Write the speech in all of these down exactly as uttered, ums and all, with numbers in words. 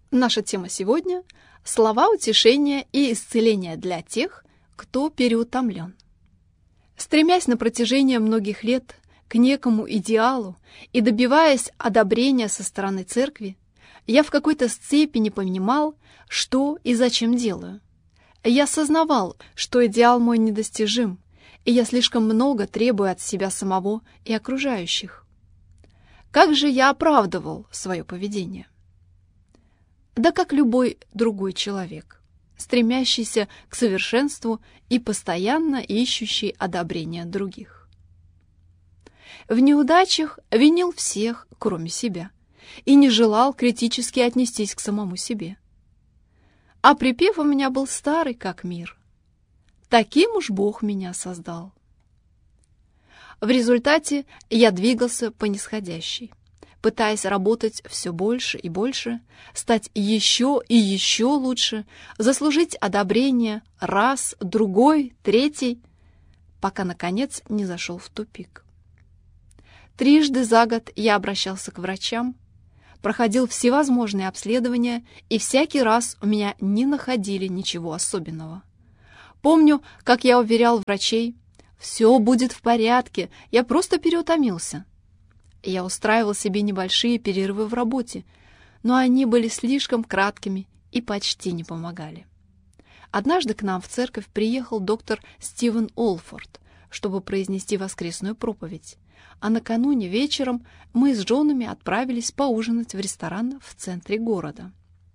Наша тема сегодня – слова утешения и исцеления для тех, кто переутомлен. Стремясь на протяжении многих лет к некому идеалу и добиваясь одобрения со стороны церкви, я в какой-то степени понимал, что и зачем делаю. Я осознавал, что идеал мой недостижим, и я слишком много требую от себя самого и окружающих. Как же я оправдывал свое поведение? Да как любой другой человек, стремящийся к совершенству и постоянно ищущий одобрения других. В неудачах винил всех, кроме себя, и не желал критически отнестись к самому себе. А припев у меня был старый, как мир. Таким уж Бог меня создал. В результате я двигался по нисходящей, пытаясь работать все больше и больше, стать еще и еще лучше, заслужить одобрение раз, другой, третий, пока, наконец, не зашел в тупик. Трижды за год я обращался к врачам, проходил всевозможные обследования, и всякий раз у меня не находили ничего особенного. Помню, как я уверял врачей, «Все будет в порядке, я просто переутомился». Я устраивал себе небольшие перерывы в работе, но они были слишком краткими и почти не помогали. Однажды к нам в церковь приехал доктор Стивен Олфорд, чтобы произнести воскресную проповедь, а накануне вечером мы с женами отправились поужинать в ресторан в центре города.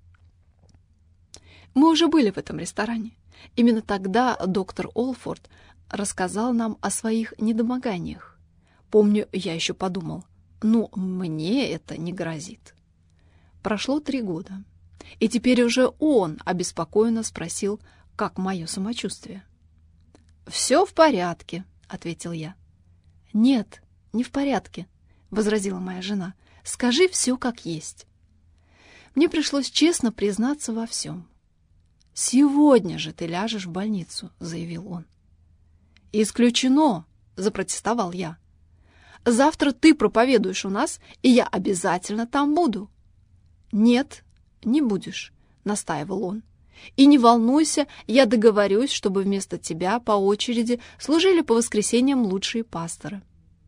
Мы уже были в этом ресторане. Именно тогда доктор Олфорд рассказал нам о своих недомоганиях. Помню, я еще подумал, ну, мне это не грозит. Прошло три года, и теперь уже он обеспокоенно спросил, как мое самочувствие. «Все в порядке», — ответил я. «Нет, не в порядке», — возразила моя жена. «Скажи все как есть». Мне пришлось честно признаться во всем. «Сегодня же ты ляжешь в больницу», — заявил он. «Исключено», — запротестовал я. «Завтра ты проповедуешь у нас, и я обязательно там буду». «Нет, не будешь», — настаивал он. «И не волнуйся, я договорюсь, чтобы вместо тебя по очереди служили по воскресеньям лучшие пасторы».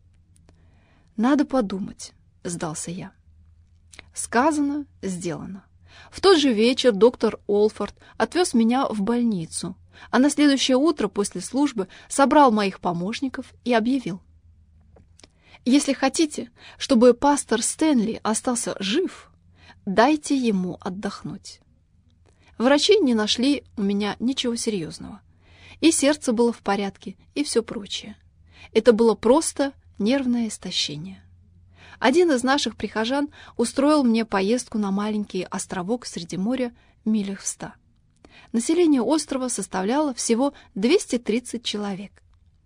«Надо подумать», — сдался я. Сказано, сделано. В тот же вечер доктор Олфорд отвез меня в больницу, а на следующее утро после службы собрал моих помощников и объявил: «Если хотите, чтобы пастор Стэнли остался жив, дайте ему отдохнуть». Врачи не нашли у меня ничего серьезного. И сердце было в порядке, и все прочее. Это было просто нервное истощение. Один из наших прихожан устроил мне поездку на маленький островок среди моря милях в ста. Население острова составляло всего двести тридцать человек.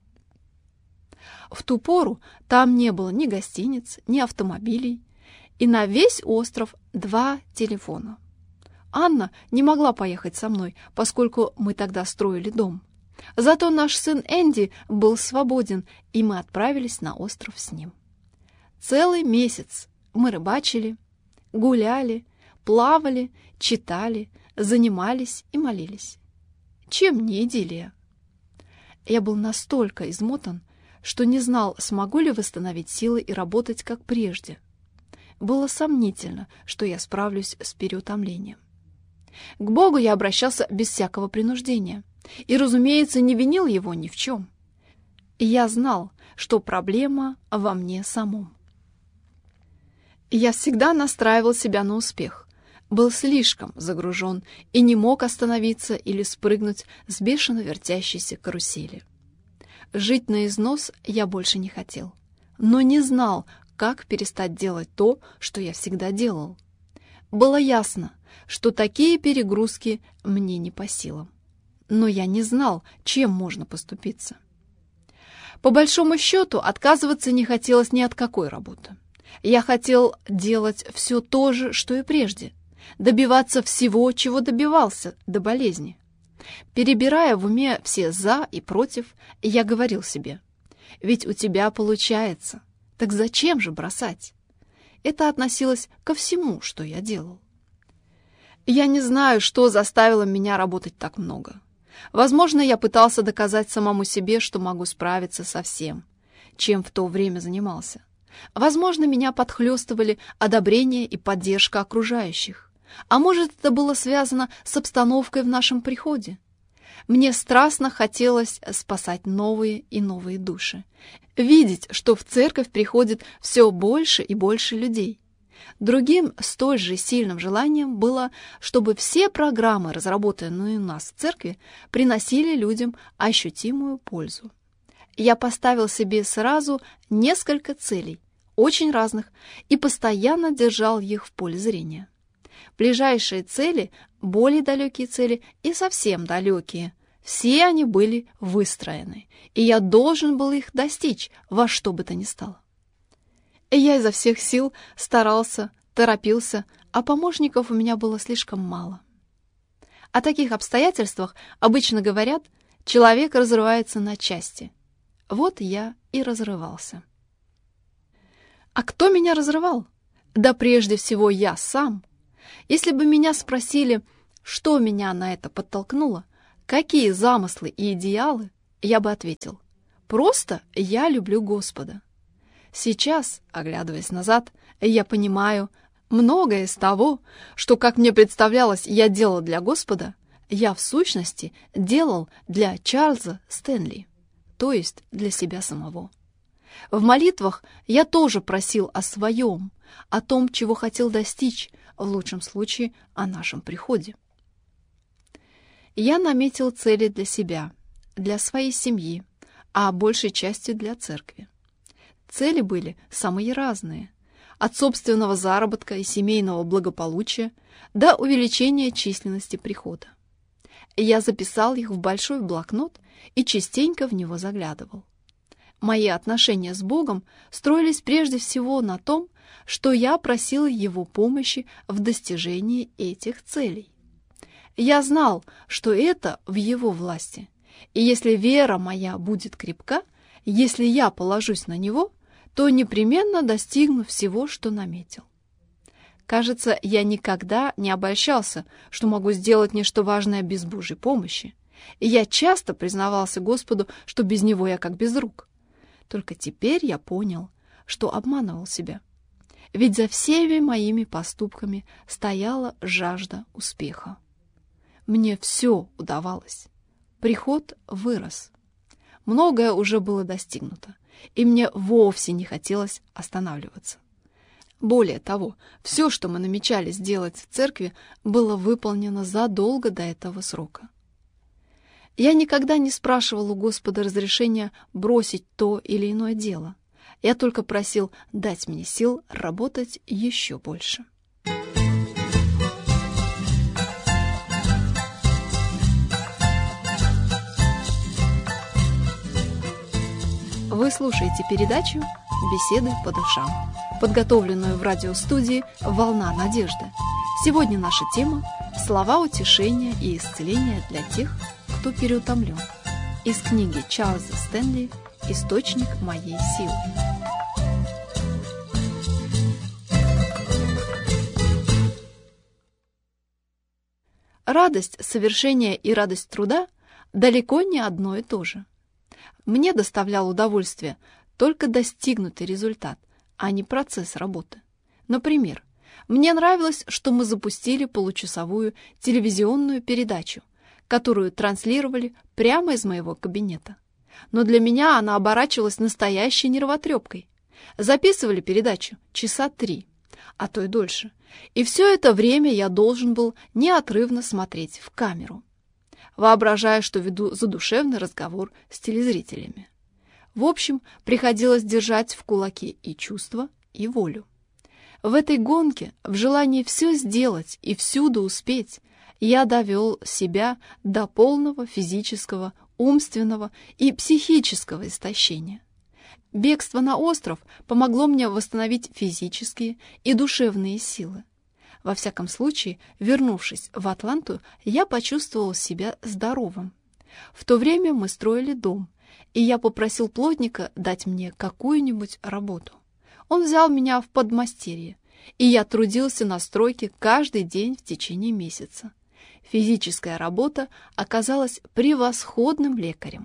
В ту пору там не было ни гостиниц, ни автомобилей, и на весь остров два телефона. Анна не могла поехать со мной, поскольку мы тогда строили дом. Зато наш сын Энди был свободен, и мы отправились на остров с ним. Целый месяц мы рыбачили, гуляли, плавали, читали, занимались и молились. Чем не идиллия? Я был настолько измотан, что не знал, смогу ли восстановить силы и работать как прежде. Было сомнительно, что я справлюсь с переутомлением. К Богу я обращался без всякого принуждения и, разумеется, не винил его ни в чем. И я знал, что проблема во мне самом. Я всегда настраивал себя на успех, был слишком загружен и не мог остановиться или спрыгнуть с бешено вертящейся карусели. Жить на износ я больше не хотел, но не знал, как перестать делать то, что я всегда делал. Было ясно, что такие перегрузки мне не по силам, но я не знал, чем можно поступиться. По большому счету, отказываться не хотелось ни от какой работы. Я хотел делать все то же, что и прежде, добиваться всего, чего добивался до болезни. Перебирая в уме все «за» и «против», я говорил себе: «Ведь у тебя получается, так зачем же бросать?» Это относилось ко всему, что я делал. Я не знаю, что заставило меня работать так много. Возможно, я пытался доказать самому себе, что могу справиться со всем, чем в то время занимался. Возможно, меня подхлёстывали одобрение и поддержка окружающих. А может, это было связано с обстановкой в нашем приходе? Мне страстно хотелось спасать новые и новые души, видеть, что в церковь приходит все больше и больше людей. Другим столь же сильным желанием было, чтобы все программы, разработанные у нас в церкви, приносили людям ощутимую пользу. Я поставил себе сразу несколько целей, очень разных, и постоянно держал их в поле зрения. Ближайшие цели, более далекие цели и совсем далекие, все они были выстроены, и я должен был их достичь во что бы то ни стало. И я изо всех сил старался, торопился, а помощников у меня было слишком мало. О таких обстоятельствах обычно говорят, человек разрывается на части. Вот я и разрывался. А кто меня разрывал? Да прежде всего я сам. Если бы меня спросили, что меня на это подтолкнуло, какие замыслы и идеалы, я бы ответил: просто я люблю Господа. Сейчас, оглядываясь назад, я понимаю, многое из того, что, как мне представлялось, я делал для Господа, я в сущности делал для Чарльза Стэнли, то есть для себя самого. В молитвах я тоже просил о своем, о том, чего хотел достичь, в лучшем случае о нашем приходе. Я наметил цели для себя, для своей семьи, а большей частью для церкви. Цели были самые разные, от собственного заработка и семейного благополучия до увеличения численности прихода. Я записал их в большой блокнот и частенько в него заглядывал. Мои отношения с Богом строились прежде всего на том, что я просил Его помощи в достижении этих целей. Я знал, что это в Его власти, и если вера моя будет крепка, если я положусь на Него, то непременно достигну всего, что наметил. Кажется, я никогда не обольщался, что могу сделать нечто важное без Божьей помощи, и я часто признавался Господу, что без Него я как без рук. Только теперь я понял, что обманывал себя. Ведь за всеми моими поступками стояла жажда успеха. Мне все удавалось. Приход вырос. Многое уже было достигнуто, и мне вовсе не хотелось останавливаться. Более того, все, что мы намечали сделать в церкви, было выполнено задолго до этого срока. Я никогда не спрашивал у Господа разрешения бросить то или иное дело. Я только просил дать мне сил работать еще больше. Вы слушаете передачу «Беседы по душам», подготовленную в радиостудии «Волна надежды». Сегодня наша тема – слова утешения и исцеления для тех, кто переутомлен. Из книги Чарльза Стэнли «Источник моей силы». Радость совершения и радость труда далеко не одно и то же. Мне доставлял удовольствие только достигнутый результат, а не процесс работы. Например, мне нравилось, что мы запустили получасовую телевизионную передачу, которую транслировали прямо из моего кабинета. Но для меня она оборачивалась настоящей нервотрепкой. Записывали передачу часа три, а то и дольше. И все это время я должен был неотрывно смотреть в камеру, воображая, что веду задушевный разговор с телезрителями. В общем, приходилось держать в кулаке и чувства, и волю. В этой гонке, в желании все сделать и всюду успеть, я довел себя до полного физического, умственного и психического истощения. Бегство на остров помогло мне восстановить физические и душевные силы. Во всяком случае, вернувшись в Атланту, я почувствовал себя здоровым. В то время мы строили дом, и я попросил плотника дать мне какую-нибудь работу. Он взял меня в подмастерье, и я трудился на стройке каждый день в течение месяца. Физическая работа оказалась превосходным лекарем.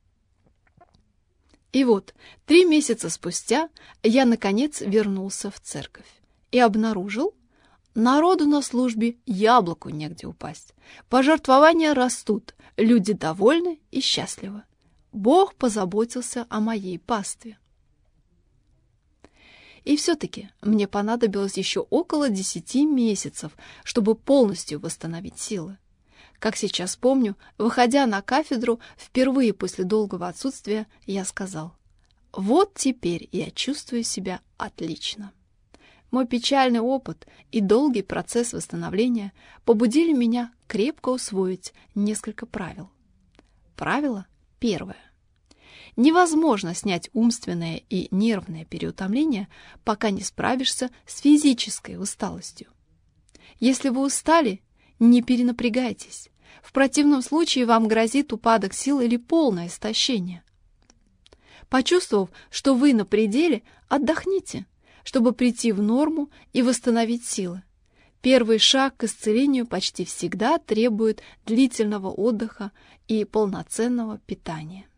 И вот, три месяца спустя я, наконец, вернулся в церковь и обнаружил, народу на службе яблоку негде упасть. Пожертвования растут, люди довольны и счастливы. Бог позаботился о моей пастве. И все-таки мне понадобилось еще около десяти месяцев, чтобы полностью восстановить силы. Как сейчас помню, выходя на кафедру, впервые после долгого отсутствия, я сказал: «Вот теперь я чувствую себя отлично». Мой печальный опыт и долгий процесс восстановления побудили меня крепко усвоить несколько правил. Правило первое. Невозможно снять умственное и нервное переутомление, пока не справишься с физической усталостью. Если вы устали, не перенапрягайтесь. В противном случае вам грозит упадок сил или полное истощение. Почувствовав, что вы на пределе, отдохните, чтобы прийти в норму и восстановить силы. Первый шаг к исцелению почти всегда требует длительного отдыха и полноценного питания.